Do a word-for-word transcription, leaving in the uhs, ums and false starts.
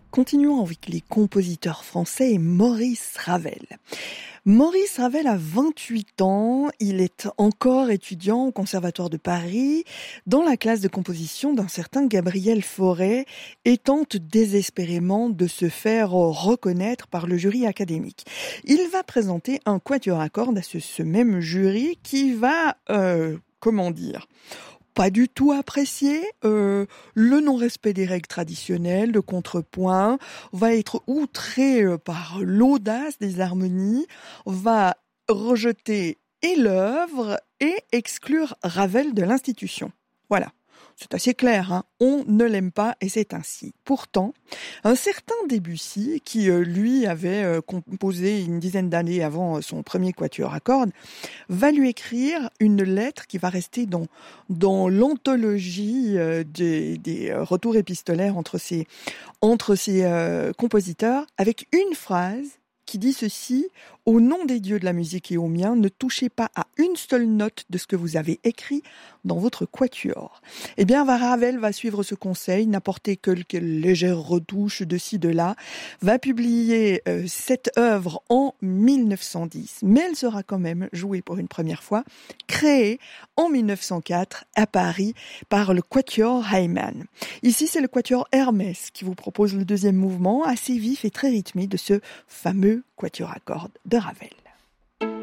Continuons avec les compositeurs français et Maurice Ravel. Maurice Ravel a vingt-huit ans, il est encore étudiant au Conservatoire de Paris, dans la classe de composition d'un certain Gabriel Fauré, et tente désespérément de se faire reconnaître par le jury académique. Il va présenter un quatuor à cordes à ce, ce même jury qui va, euh, comment dire, pas du tout apprécié, euh, le non-respect des règles traditionnelles, de contrepoint, va être outré par l'audace des harmonies, va rejeter et l'œuvre et exclure Ravel de l'institution. Voilà. C'est assez clair, hein. On ne l'aime pas et c'est ainsi. Pourtant, un certain Debussy, qui euh, lui avait euh, composé une dizaine d'années avant son premier quatuor à cordes, va lui écrire une lettre qui va rester dans, dans l'anthologie euh, des, des retours épistolaires entre ces, entre ces euh, compositeurs, avec une phrase qui dit ceci: « Au nom des dieux de la musique et au mien, ne touchez pas à une seule note de ce que vous avez écrit dans votre quatuor. » Eh bien, Ravel va suivre ce conseil, n'apporter quelques légères retouches de ci, de là, va publier euh, cette œuvre en mille neuf cent dix, mais elle sera quand même jouée pour une première fois, créée en mille neuf cent quatre à Paris par le quatuor Hayman. Ici, c'est le quatuor Hermès qui vous propose le deuxième mouvement, assez vif et très rythmé de ce fameux quatuor à cordes de Ravel.